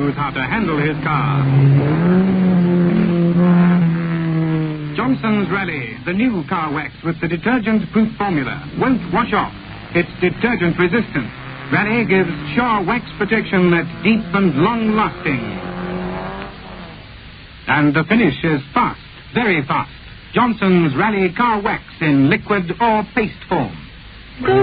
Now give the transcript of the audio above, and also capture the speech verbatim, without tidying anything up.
knows how to handle his car. Johnson's Rally, the new car wax with the detergent-proof formula, won't wash off. It's detergent resistant. Rally gives sure wax protection that's deep and long-lasting. And the finish is fast, very fast. Johnson's Rally Car Wax in liquid or paste form.